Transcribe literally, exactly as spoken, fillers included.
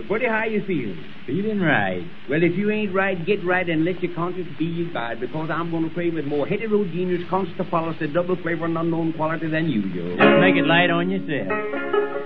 But, buddy, how you feeling? Feeling right. Well, if you ain't right, get right and let your conscience be your guide, because I'm going to play with more heterogeneous, constant policy, double flavor and unknown quality than usual. Just make it light on yourself.